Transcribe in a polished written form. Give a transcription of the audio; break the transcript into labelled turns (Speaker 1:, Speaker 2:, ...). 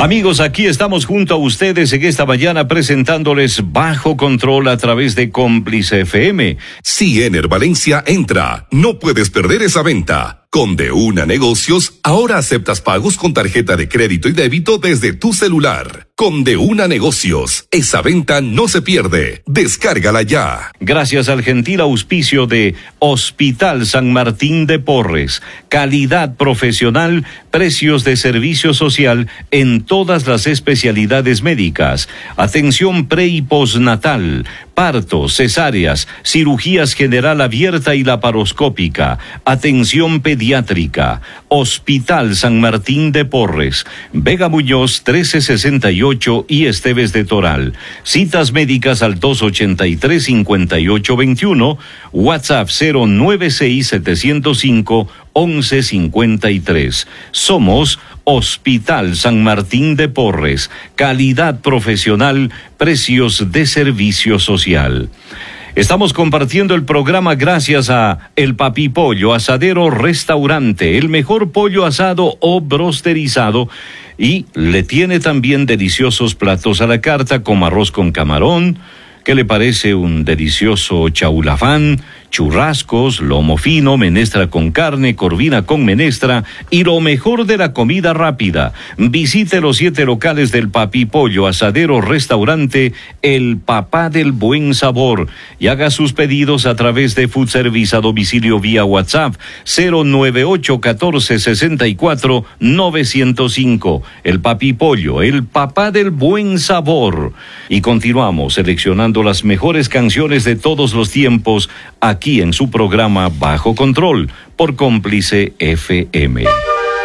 Speaker 1: Amigos, aquí estamos junto a ustedes en esta mañana presentándoles Bajo Control a través de Cómplice FM.
Speaker 2: Si Ener Valencia entra, no puedes perder esa venta. Con De Una Negocios, ahora aceptas pagos con tarjeta de crédito y débito desde tu celular. Con De Una Negocios, esa venta no se pierde. Descárgala ya.
Speaker 1: Gracias al gentil auspicio de Hospital San Martín de Porres. Calidad profesional, precios de servicio social en todas las especialidades médicas. Atención pre y postnatal, partos, cesáreas, cirugías general abierta y laparoscópica. Atención pediátrica. Hospital San Martín de Porres. Vega Muñoz 1368 y Esteves de Toral. Citas médicas al 283-5821. WhatsApp 096-705-1153. Somos Hospital San Martín de Porres. Calidad profesional, precios de servicio social. Estamos compartiendo el programa gracias a El Papi Pollo, Asadero Restaurante, el mejor pollo asado o brosterizado, y le tiene también deliciosos platos a la carta como arroz con camarón. ¿Qué le parece un delicioso chaulafán, churrascos, lomo fino, menestra con carne, corvina con menestra y lo mejor de la comida rápida? Visite los 7 locales del Papi Pollo, Asadero Restaurante, El Papá del Buen Sabor, y haga sus pedidos a través de Food Service a domicilio vía WhatsApp 098-1464-905. El Papi Pollo, El Papá del Buen Sabor. Y continuamos seleccionando las mejores canciones de todos los tiempos aquí en su programa Bajo Control por Cómplice FM.